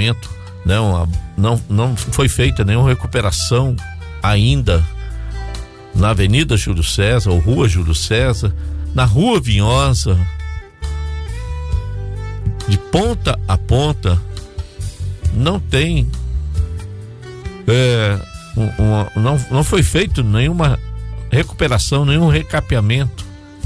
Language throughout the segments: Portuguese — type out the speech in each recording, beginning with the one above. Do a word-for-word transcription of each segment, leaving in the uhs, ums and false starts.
recapeamento, né? Uma, não, não foi feita nenhuma recuperação ainda na Avenida Júlio César, ou Rua Júlio César, na Rua Vinhosa, de ponta a ponta, não tem, é, um, uma, não, não foi feito nenhuma recuperação, nenhum recapeamento.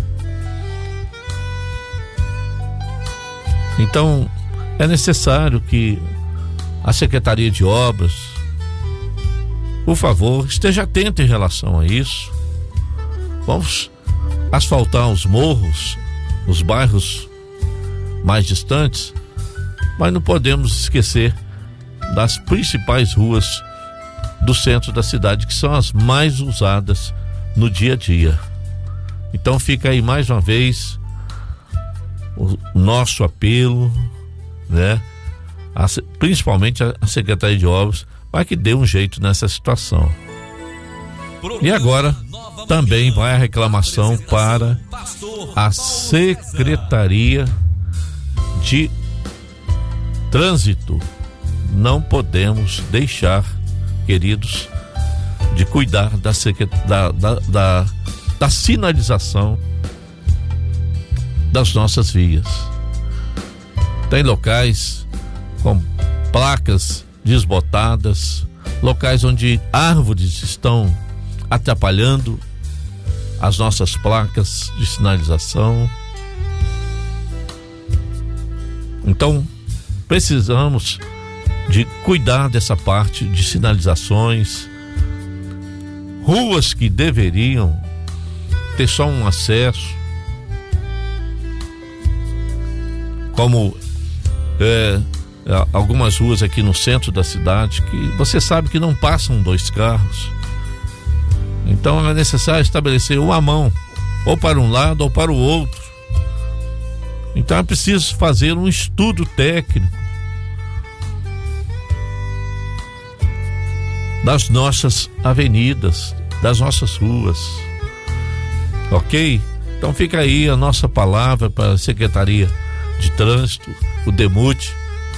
Então, é necessário que a Secretaria de Obras, por favor, esteja atenta em relação a isso. Vamos asfaltar os morros, os bairros mais distantes, mas não podemos esquecer das principais ruas do centro da cidade, que são as mais usadas no dia a dia. Então fica aí mais uma vez o nosso apelo, né? A, principalmente a, a Secretaria de Obras, para que dê um jeito nessa situação. E agora também vai a reclamação para a Secretaria de Trânsito. Não podemos deixar, queridos, de cuidar da, da, da, da, da sinalização das nossas vias. Tem locais com placas desbotadas, locais onde árvores estão atrapalhando as nossas placas de sinalização. Então, precisamos de cuidar dessa parte de sinalizações, ruas que deveriam ter só um acesso, como é, algumas ruas aqui no centro da cidade, que você sabe que não passam dois carros. Então é necessário estabelecer uma mão, ou para um lado ou para o outro. Então é preciso fazer um estudo técnico das nossas avenidas, das nossas ruas, ok? Então fica aí a nossa palavra para a Secretaria de Trânsito, o DEMUT,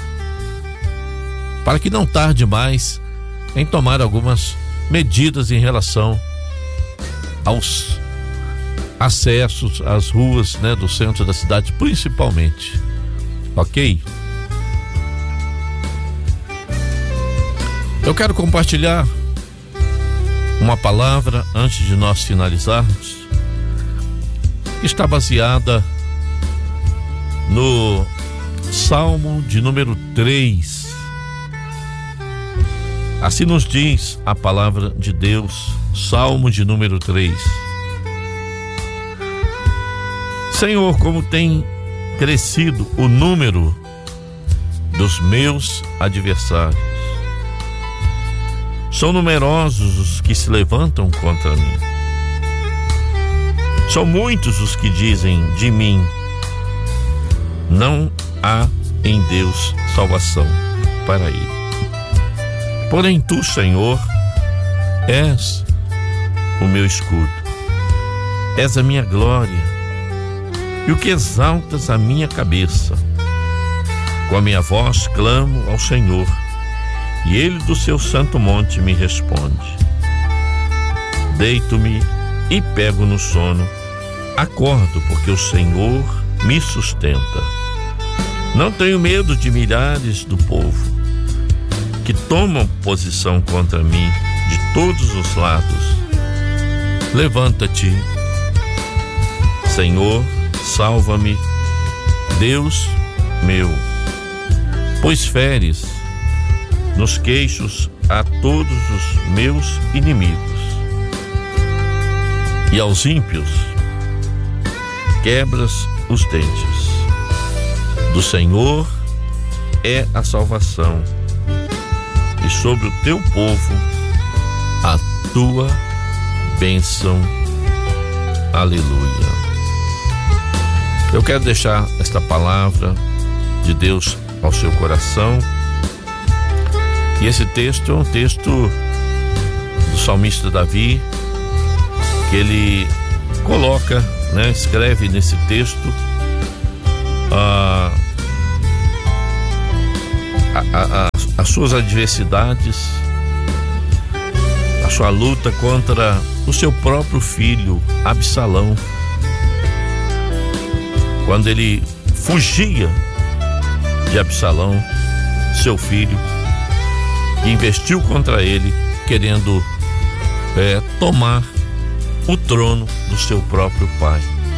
para que não tarde mais em tomar algumas medidas em relação aos acessos às ruas, né, do centro da cidade, principalmente, ok? Eu quero compartilhar uma palavra antes de nós finalizarmos, que está baseada no Salmo de número três. Assim nos diz a palavra de Deus, Salmo de número três. Senhor, como tem crescido o número dos meus adversários. São numerosos os que se levantam contra mim. São muitos os que dizem de mim: não há em Deus salvação para ele. Porém tu, Senhor, és o meu escudo, és a minha glória, e o que exaltas a minha cabeça. Com a minha voz clamo ao Senhor, e ele do seu santo monte me responde. Deito-me e pego no sono, acordo porque o Senhor me sustenta. Não tenho medo de milhares do povo que tomam posição contra mim de todos os lados. Levanta-te, Senhor, salva-me, Deus meu, pois feres nos queixos a todos os meus inimigos, e aos ímpios quebras os dentes. Do Senhor é a salvação, e sobre o teu povo a tua bênção. Aleluia. Eu quero deixar esta palavra de Deus ao seu coração. E esse texto é um texto do salmista Davi, que ele coloca, né, escreve nesse texto a, a, a as suas adversidades, a sua luta contra o seu próprio filho, Absalão, quando ele fugia de Absalão, seu filho, que investiu contra ele, querendo é, tomar o trono do seu próprio pai.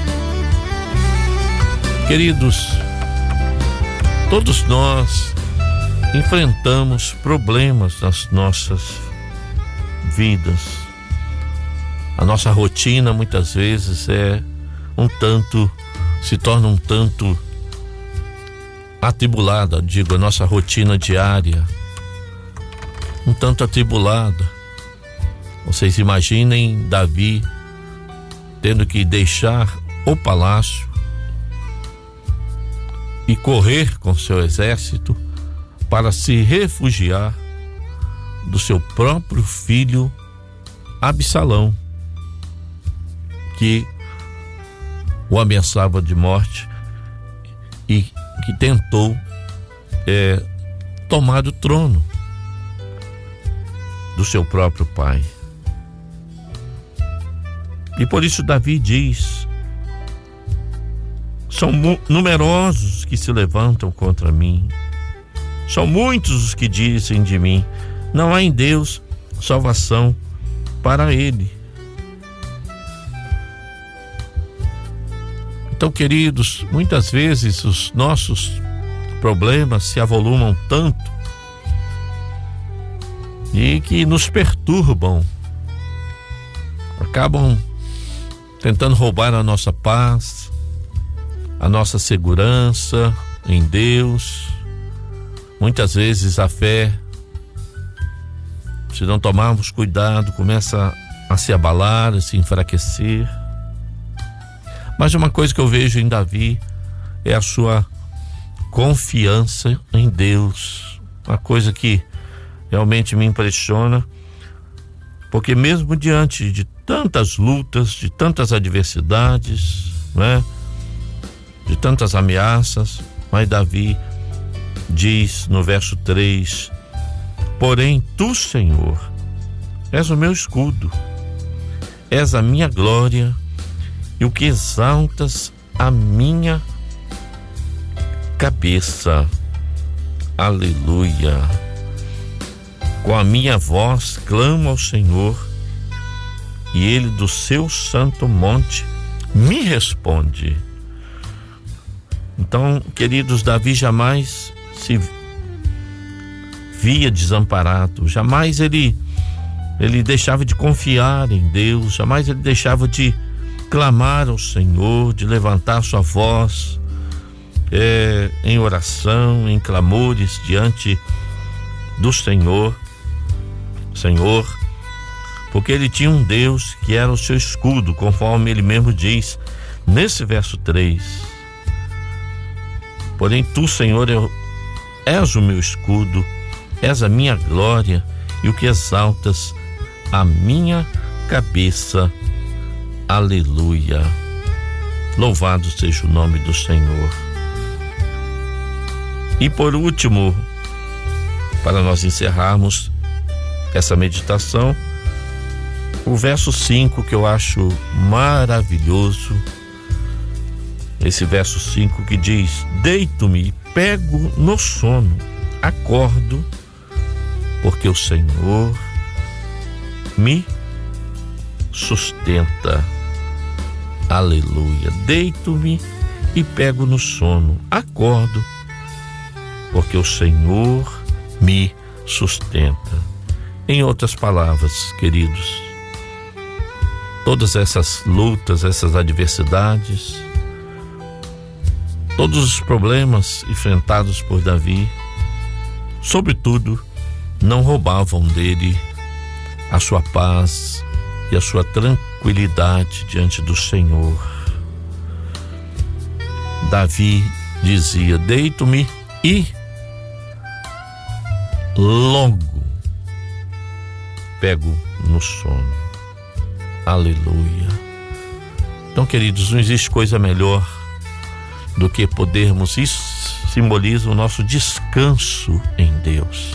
Queridos, todos nós enfrentamos problemas nas nossas vidas. A nossa rotina muitas vezes é um tanto, se torna um tanto atribulada, digo, a nossa rotina diária, um tanto atribulada. Vocês imaginem Davi tendo que deixar o palácio e correr com seu exército para se refugiar do seu próprio filho Absalão, que o ameaçava de morte e que tentou é, tomar o trono do seu próprio pai. E por isso Davi diz: são numerosos que se levantam contra mim, são muitos os que dizem de mim, não há em Deus salvação para ele. Então, queridos, muitas vezes os nossos problemas se avolumam tanto e que nos perturbam, acabam tentando roubar a nossa paz, a nossa segurança em Deus. Muitas vezes a fé, se não tomarmos cuidado, começa a se abalar, a se enfraquecer. Mas uma coisa que eu vejo em Davi é a sua confiança em Deus. Uma coisa que realmente me impressiona, porque mesmo diante de tantas lutas, de tantas adversidades, né, de tantas ameaças, mas Davi diz no verso três: porém tu, Senhor, és o meu escudo, és a minha glória e o que exaltas a minha cabeça. Aleluia. Com a minha voz clamo ao Senhor, e ele do seu santo monte me responde. Então, queridos, Davi jamais se via desamparado, jamais ele ele deixava de confiar em Deus, jamais ele deixava de clamar ao Senhor, de levantar sua voz é, em oração, em clamores diante do Senhor, Senhor, porque ele tinha um Deus que era o seu escudo, conforme ele mesmo diz nesse verso três. Porém tu, Senhor, és o meu escudo, és a minha glória e o que exaltas a minha cabeça. Aleluia. Louvado seja o nome do Senhor. E por último, para nós encerrarmos essa meditação, o verso cinco, que eu acho maravilhoso. Esse verso cinco que diz: deito-me e pego no sono, acordo, porque o Senhor me sustenta. Aleluia. Deito-me e pego no sono, acordo, porque o Senhor me sustenta. Em outras palavras, queridos, todas essas lutas, essas adversidades, todos os problemas enfrentados por Davi, sobretudo, não roubavam dele a sua paz e a sua tranquilidade diante do Senhor. Davi dizia: deito-me e logo pego no sono. Aleluia. Então, queridos, não existe coisa melhor do que podermos, isso simboliza o nosso descanso em Deus.